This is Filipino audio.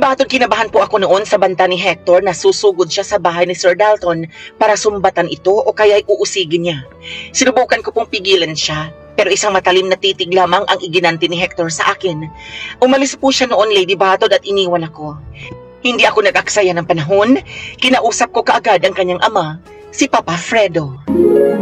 Batod kinabahan po ako noon sa banta ni Hector na susugod siya sa bahay ni Sir Dalton para sumbatan ito o kaya'y uusigin niya. Sinubukan ko pong pigilan siya, pero isang matalim na titig lamang ang iginanti ni Hector sa akin. Umalis po siya noon, Lady Batod, at iniwan ako. Hindi ako nag-aksaya ng panahon, kinausap ko kaagad ang kanyang ama, si Papa Fredo.